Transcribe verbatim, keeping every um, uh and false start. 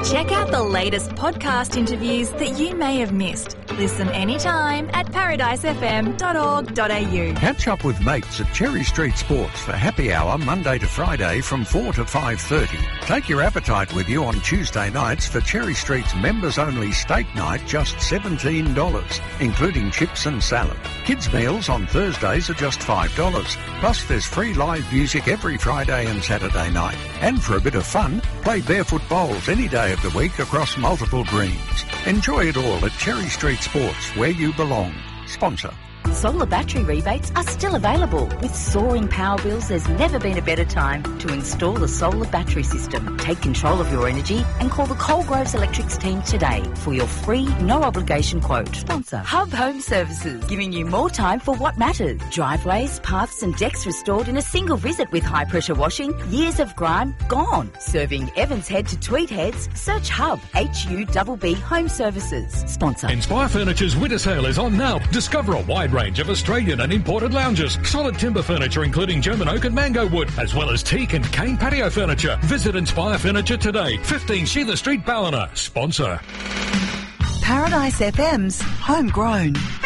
Check out the latest podcast interviews that you may have missed. Listen anytime at paradise f m dot org dot a u. Catch up with mates at Cherry Street Sports for happy hour Monday to Friday from four to five thirty. Take your appetite with you on Tuesday nights for Cherry Street's members-only steak night, just seventeen dollars, including chips and salad. Kids' meals on Thursdays are just five dollars. Plus there's free live music every Friday and Saturday night. And for a bit of fun, play barefoot bowls any day of the week across multiple greens. Enjoy it all at Cherry Street Sports, where you belong. Sponsor. Solar battery rebates are still available. With soaring power bills, there's never been a better time to install a solar battery system. Take control of your energy and call the Coalgroves Electrics team today for your free, no-obligation quote. Sponsor. Hub Home Services, giving you more time for what matters. Driveways, paths and decks restored in a single visit with high-pressure washing. Years of grime gone. Serving Evans Head to Tweed Heads. Search Hub, H U B B Home Services. Sponsor. Inspire Furniture's winter sale is on now. Discover a wide range of Australian and imported lounges, solid timber furniture including German oak and mango wood, as well as teak and cane patio furniture. Visit Inspire Furniture today, fifteen Sheila Street, Ballina. Sponsor. Paradise F M's Homegrown.